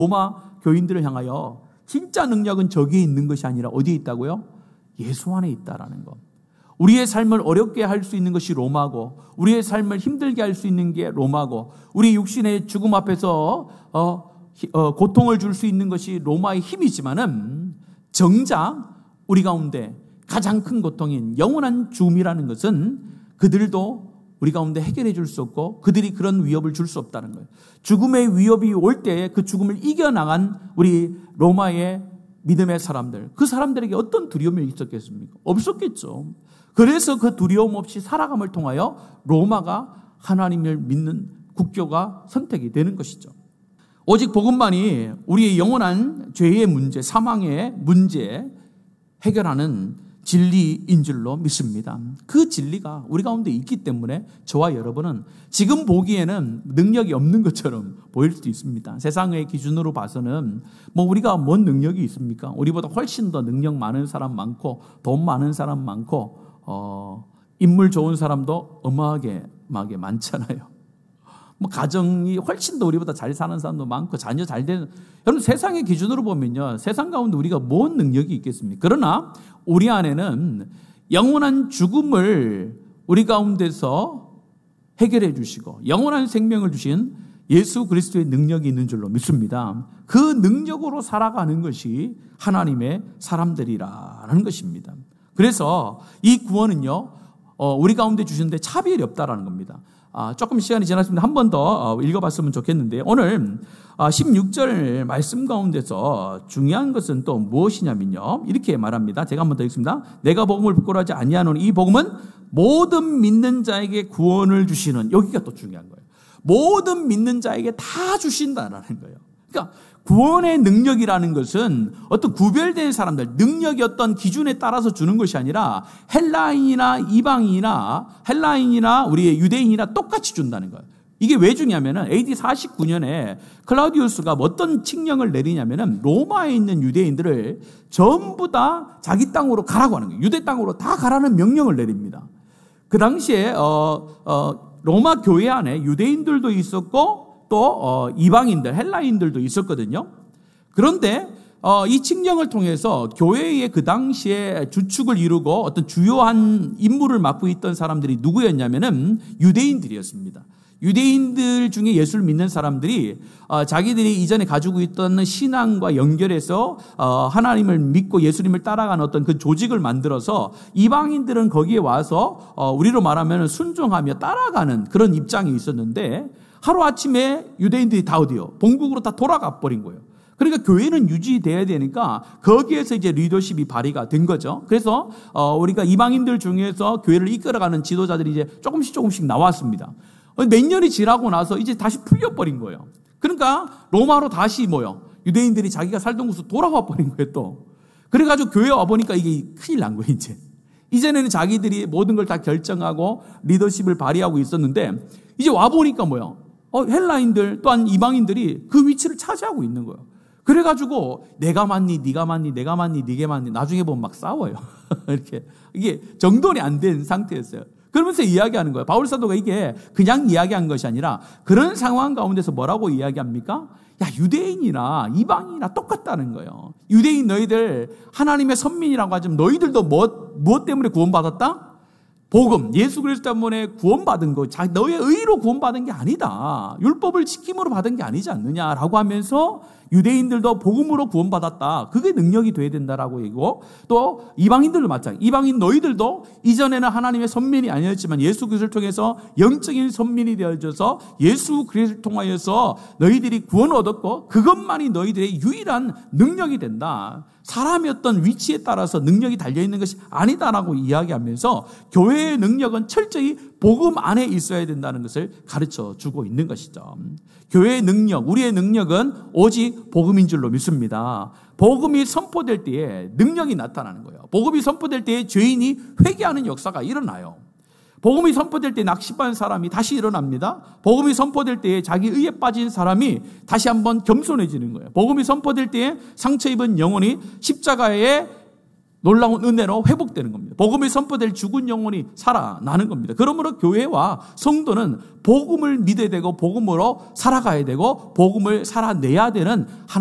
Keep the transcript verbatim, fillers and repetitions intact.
로마 교인들을 향하여 진짜 능력은 저기에 있는 것이 아니라 어디에 있다고요? 예수 안에 있다라는 것. 우리의 삶을 어렵게 할 수 있는 것이 로마고, 우리의 삶을 힘들게 할 수 있는 게 로마고, 우리 육신의 죽음 앞에서 어, 어, 고통을 줄 수 있는 것이 로마의 힘이지만은, 정작 우리 가운데 가장 큰 고통인 영원한 죽음이라는 것은 그들도 우리 가운데 해결해 줄 수 없고, 그들이 그런 위협을 줄 수 없다는 거예요. 죽음의 위협이 올 때 그 죽음을 이겨나간 우리 로마의 믿음의 사람들, 그 사람들에게 어떤 두려움이 있었겠습니까? 없었겠죠. 그래서 그 두려움 없이 살아감을 통하여 로마가 하나님을 믿는 국교가 선택이 되는 것이죠. 오직 복음만이 우리의 영원한 죄의 문제, 사망의 문제 해결하는 진리인 줄로 믿습니다. 그 진리가 우리 가운데 있기 때문에 저와 여러분은 지금 보기에는 능력이 없는 것처럼 보일 수도 있습니다. 세상의 기준으로 봐서는 뭐 우리가 뭔 능력이 있습니까? 우리보다 훨씬 더 능력 많은 사람 많고, 돈 많은 사람 많고, 어, 인물 좋은 사람도 어마하게 막에 많잖아요. 뭐 가정이 훨씬 더 우리보다 잘 사는 사람도 많고, 자녀 잘 되는, 여러분 세상의 기준으로 보면요, 세상 가운데 우리가 뭔 능력이 있겠습니까? 그러나 우리 안에는 영원한 죽음을 우리 가운데서 해결해 주시고 영원한 생명을 주신 예수 그리스도의 능력이 있는 줄로 믿습니다. 그 능력으로 살아가는 것이 하나님의 사람들이라는 것입니다. 그래서 이 구원은요, 어, 우리 가운데 주시는데 차별이 없다라는 겁니다. 아, 조금 시간이 지났습니다. 한 번 더 읽어봤으면 좋겠는데, 오늘 십육 절 말씀 가운데서 중요한 것은 또 무엇이냐면요, 이렇게 말합니다. 제가 한 번 더 읽습니다. 내가 복음을 부끄러워하지 아니하노니 이 복음은 모든 믿는 자에게 구원을 주시는, 여기가 또 중요한 거예요. 모든 믿는 자에게 다 주신다라는 거예요. 그러니까 구원의 능력이라는 것은 어떤 구별된 사람들, 능력이 어떤 기준에 따라서 주는 것이 아니라 헬라인이나 이방인이나 헬라인이나 우리의 유대인이나 똑같이 준다는 거예요. 이게 왜 주냐면은 에이디 사십구 년에 클라우디우스가 어떤 칙령을 내리냐면은 로마에 있는 유대인들을 전부 다 자기 땅으로 가라고 하는 거예요. 유대 땅으로 다 가라는 명령을 내립니다. 그 당시에 어, 어, 로마 교회 안에 유대인들도 있었고 또 어, 이방인들, 헬라인들도 있었거든요. 그런데 어, 이 칙령을 통해서 교회의 그 당시에 주축을 이루고 어떤 주요한 임무를 맡고 있던 사람들이 누구였냐면은 유대인들이었습니다. 유대인들 중에 예수를 믿는 사람들이 어, 자기들이 이전에 가지고 있던 신앙과 연결해서 어, 하나님을 믿고 예수님을 따라가는 어떤 그 조직을 만들어서 이방인들은 거기에 와서 어, 우리로 말하면 순종하며 따라가는 그런 입장이 있었는데, 하루아침에 유대인들이 다 어디요? 본국으로 다 돌아가 버린 거예요. 그러니까 교회는 유지돼야 되니까 거기에서 이제 리더십이 발휘가 된 거죠. 그래서 어, 우리가 이방인들 중에서 교회를 이끌어가는 지도자들이 이제 조금씩 조금씩 나왔습니다. 몇 년이 지나고 나서 이제 다시 풀려버린 거예요. 그러니까 로마로 다시 뭐요? 유대인들이 자기가 살던 곳으로 돌아와 버린 거예요, 또. 그래가지고 교회에 와보니까 이게 큰일 난 거예요, 이제. 이전에는 자기들이 모든 걸 다 결정하고 리더십을 발휘하고 있었는데, 이제 와보니까 뭐요? 어, 헬라인들 또한 이방인들이 그 위치를 차지하고 있는 거예요. 그래가지고 내가 맞니, 네가 맞니, 내가 맞니, 네가 맞니, 나중에 보면 막 싸워요. 이렇게 이게 정돈이 안 된 상태였어요. 그러면서 이야기하는 거예요. 바울 사도가 이게 그냥 이야기한 것이 아니라 그런 상황 가운데서 뭐라고 이야기합니까? 야, 유대인이나 이방인이나 똑같다는 거예요. 유대인 너희들 하나님의 선민이라고 하지만 너희들도 뭐, 무엇 때문에 구원받았다? 복음, 예수 그리스도 때문에 구원받은 거, 너의 의로 구원받은 게 아니다. 율법을 지킴으로 받은 게 아니지 않느냐라고 하면서 유대인들도 복음으로 구원받았다. 그게 능력이 돼야 된다라고 얘기고, 또 이방인들도 마찬가지. 이방인 너희들도 이전에는 하나님의 선민이 아니었지만 예수 그리스도를 통해서 영적인 선민이 되어져서 예수 그리스도를 통하여서 너희들이 구원을 얻었고 그것만이 너희들의 유일한 능력이 된다. 사람의 어떤 위치에 따라서 능력이 달려있는 것이 아니다라고 이야기하면서 교회의 능력은 철저히 복음 안에 있어야 된다는 것을 가르쳐 주고 있는 것이죠. 교회의 능력, 우리의 능력은 오직 복음인 줄로 믿습니다. 복음이 선포될 때에 능력이 나타나는 거예요. 복음이 선포될 때에 죄인이 회개하는 역사가 일어나요. 복음이 선포될 때 낙심한 사람이 다시 일어납니다. 복음이 선포될 때에 자기 의에 빠진 사람이 다시 한번 겸손해지는 거예요. 복음이 선포될 때에 상처 입은 영혼이 십자가에 놀라운 은혜로 회복되는 겁니다. 복음이 선포될 죽은 영혼이 살아나는 겁니다. 그러므로 교회와 성도는 복음을 믿어야 되고 복음으로 살아가야 되고 복음을 살아내야 되는 하나님의